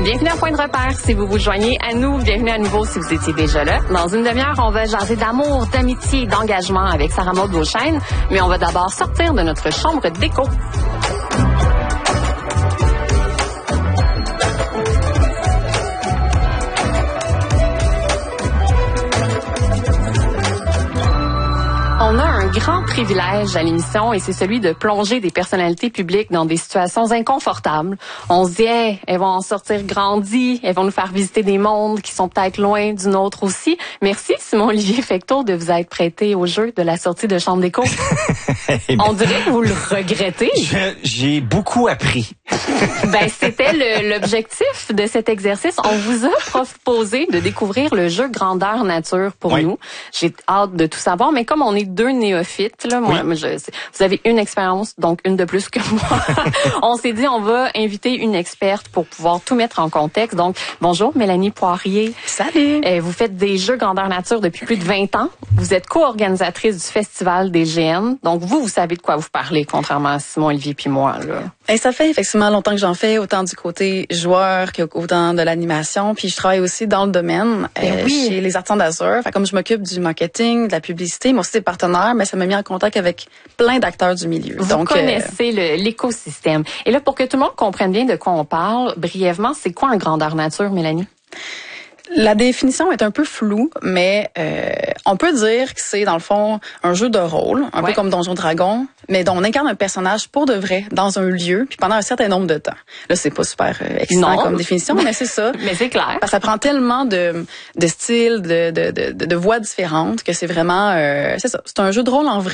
Bienvenue à Point de repère. Si vous vous joignez à nous, bienvenue à nouveau si vous étiez déjà là. Dans une demi-heure, on va jaser d'amour, d'amitié, d'engagement avec Sarah Maud Beauchesne. Mais on va d'abord sortir de notre chambre d'écho. On a un grand privilège à l'émission et c'est celui de plonger des personnalités publiques dans des situations inconfortables. On se dit, hey, elles vont en sortir grandies, elles vont nous faire visiter des mondes qui sont peut-être loin du nôtre aussi. Merci Simon-Olivier Fecteau de vous être prêté au jeu de la sortie de chambre d'écho. On dirait que vous le regrettez. J'ai beaucoup appris. C'était l'objectif de cet exercice. On vous a proposé de découvrir le jeu Grandeur Nature pour nous. J'ai hâte de tout savoir, mais comme on est deux néophytes, là, moi, vous avez une expérience, donc une de plus que moi. On s'est dit, on va inviter une experte pour pouvoir tout mettre en contexte. Donc, bonjour Mélanie Poirier. Salut. Vous faites des jeux Grandeur Nature depuis plus de 20 ans. Vous êtes co-organisatrice du Festival des GN. Donc, vous savez de quoi vous parlez, contrairement à Simon-Olivier puis moi, là. Et ça fait effectivement longtemps que j'en fais, autant du côté joueur qu'autant de l'animation. Puis je travaille aussi dans le domaine chez les Artisans d'Azur. Comme je m'occupe du marketing, de la publicité, mais aussi des partenaires, mais ça m'a mis en contact avec plein d'acteurs du milieu. Vous connaissez l'écosystème. Et là, pour que tout le monde comprenne bien de quoi on parle, brièvement, c'est quoi un Grandeur Nature, Mélanie? La définition est un peu floue, mais on peut dire que c'est, dans le fond, un jeu de rôle, un peu comme Donjon Dragon, mais dont on incarne un personnage pour de vrai, dans un lieu, puis pendant un certain nombre de temps. Là, c'est pas super excitant comme définition, mais c'est ça. Mais c'est clair. Parce que ça prend tellement de styles, de voix différentes, que c'est vraiment... c'est ça, c'est un jeu de rôle en vrai.